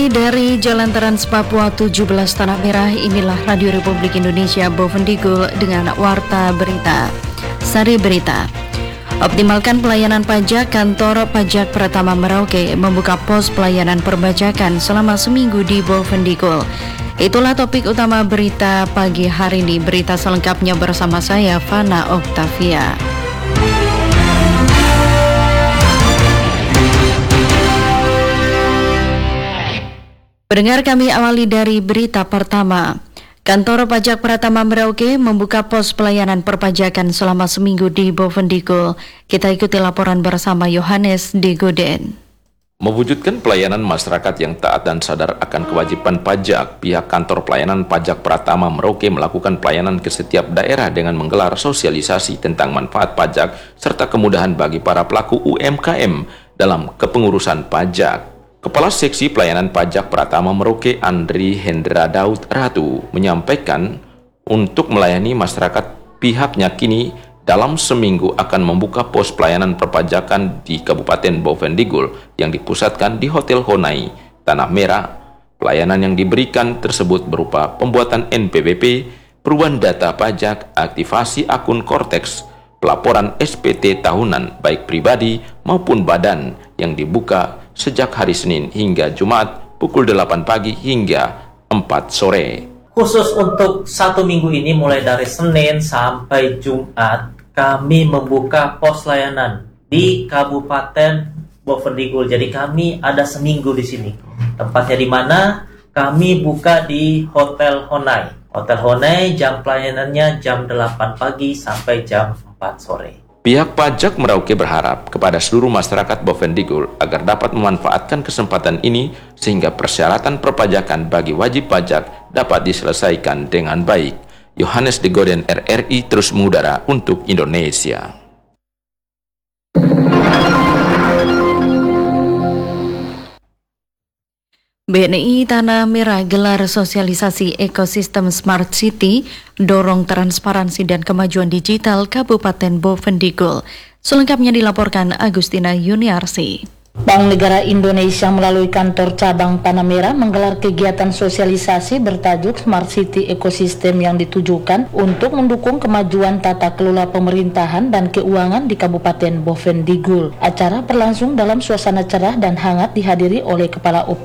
Dari Jalan Trans Papua 17 Tanah Merah, inilah Radio Republik Indonesia Bovendigul dengan Warta Berita. Sari Berita. Optimalkan pelayanan pajak. Kantor Pajak Pratama Merauke membuka pos pelayanan perpajakan selama seminggu di Bovendigul. Itulah topik utama berita pagi hari ini. Berita selengkapnya bersama saya, Fana Oktavia. Pendengar, kami awali dari berita pertama. Kantor Pajak Pratama Merauke membuka pos pelayanan perpajakan selama seminggu di Bovendigul. Kita ikuti laporan bersama Yohanes Degoden. Mewujudkan pelayanan masyarakat yang taat dan sadar akan kewajiban pajak, pihak Kantor Pelayanan Pajak Pratama Merauke melakukan pelayanan ke setiap daerah dengan menggelar sosialisasi tentang manfaat pajak serta kemudahan bagi para pelaku UMKM dalam kepengurusan pajak. Kepala Seksi Pelayanan Pajak Pratama Merauke, Andri Hendra Daud Ratu, menyampaikan untuk melayani masyarakat pihaknya kini dalam seminggu akan membuka pos pelayanan perpajakan di Kabupaten Bovendigul yang dipusatkan di Hotel Honai, Tanah Merah. Pelayanan yang diberikan tersebut berupa pembuatan NPWP, perubahan data pajak, aktivasi akun Cortex, pelaporan SPT tahunan baik pribadi maupun badan yang dibuka sejak hari Senin hingga Jumat pukul 8 pagi hingga 4 sore. Khusus untuk satu minggu ini mulai dari Senin sampai Jumat kami membuka pos layanan di Kabupaten Bovendigul. Jadi kami ada seminggu di sini. Tempatnya di mana? Kami buka di Hotel Honai. Hotel Honai jam pelayanannya jam 8 pagi sampai jam 4 sore. Pihak Pajak Merauke berharap kepada seluruh masyarakat Bovendigul agar dapat memanfaatkan kesempatan ini sehingga persyaratan perpajakan bagi wajib pajak dapat diselesaikan dengan baik. Yohanes Degoden, RRI, terus mengudara untuk Indonesia. BNI Tanah Merah gelar sosialisasi ekosistem Smart City, dorong transparansi dan kemajuan digital Kabupaten Bovendigul. Selengkapnya dilaporkan Agustina Yuniarsi. Bank Negara Indonesia melalui kantor cabang Tanah Merah menggelar kegiatan sosialisasi bertajuk Smart City Ekosistem yang ditujukan untuk mendukung kemajuan tata kelola pemerintahan dan keuangan di Kabupaten Bovendigul. Acara berlangsung dalam suasana cerah dan hangat dihadiri oleh Kepala